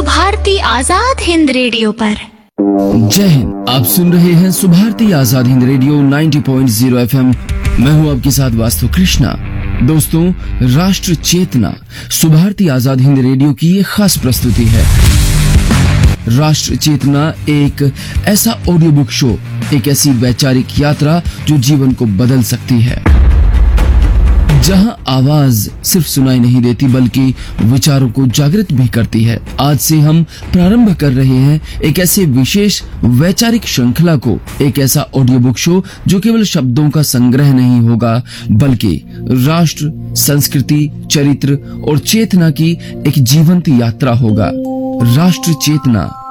Subharti Azad Hind radio पर। जय हिंद। आप सुन रहे हैं सुभारती आजाद हिंद रेडियो 90.0 FM। मैं हूं आपके साथ वास्तु कृष्णा। दोस्तों, राष्ट्र चेतना सुभारती आजाद हिंद रेडियो की ये खास प्रस्तुति है। राष्ट्र चेतना एक ऐसा ऑडियो बुक शो, एक ऐसी वैचारिक यात्रा जो जीवन को बदल सकती है, जहां आवाज सिर्फ सुनाई नहीं देती बल्कि विचारों को जागृत भी करती है। आज से हम प्रारंभ कर रहे हैं एक ऐसे विशेष वैचारिक श्रृंखला को, एक ऐसा ऑडियो बुक शो जो केवल शब्दों का संग्रह नहीं होगा बल्कि राष्ट्र, संस्कृति, चरित्र और चेतना की एक जीवंत यात्रा होगा। राष्ट्र चेतना